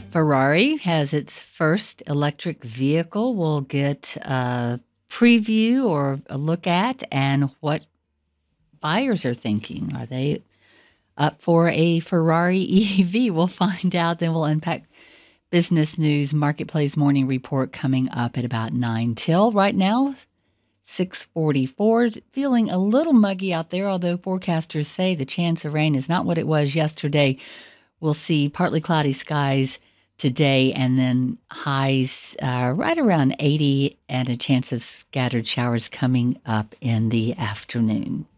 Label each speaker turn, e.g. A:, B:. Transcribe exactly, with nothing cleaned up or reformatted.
A: Ferrari has its first electric vehicle. We'll get a preview or a look at and what buyers are thinking. Are they up for a Ferrari E V? We'll find out. Then we'll unpack business news, Marketplace Morning Report coming up at about nine till. Right now, six forty-four. Feeling a little muggy out there, although forecasters say the chance of rain is not what it was yesterday. We'll see partly cloudy skies today and then highs uh, right around eighty and a chance of scattered showers coming up in the afternoon.